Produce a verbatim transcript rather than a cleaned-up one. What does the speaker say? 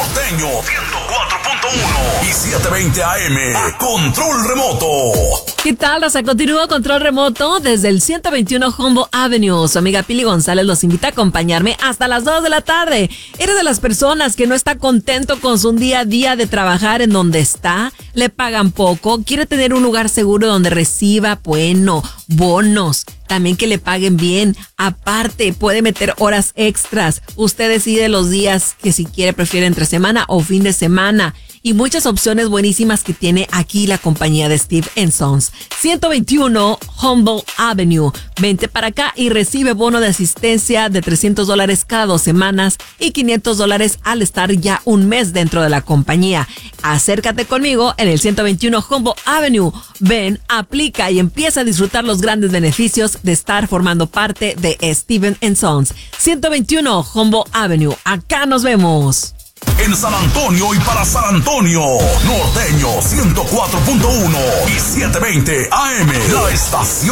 Norteño ciento cuatro punto uno y setecientos veinte A M a control remoto. ¿Qué tal, raza? Continúo control remoto desde el ciento veintiuno Humboldt Avenue. Su amiga Pili González los invita a acompañarme hasta las dos de la tarde. ¿Eres de las personas que no está contento con su día a día de trabajar en donde está? ¿Le pagan poco? ¿Quiere tener un lugar seguro donde reciba, bueno, bonos? También que le paguen bien. Aparte, puede meter horas extras. Usted decide los días que si quiere prefiere entre semana o fin de semana. Y muchas opciones buenísimas que tiene aquí la compañía de Steve and Sons. ciento veintiuno Humboldt Avenue. Vente para acá y recibe bono de asistencia de trescientos dólares cada dos semanas y quinientos dólares al estar ya un mes dentro de la compañía. Acércate conmigo en el ciento veintiuno Humboldt Avenue. Ven, aplica y empieza a disfrutar los grandes beneficios de estar formando parte de Steve and Sons. ciento veintiuno Humboldt Avenue. Acá nos vemos. En San Antonio y para San Antonio, Norteño ciento cuatro punto uno y setecientos veinte A M, la estación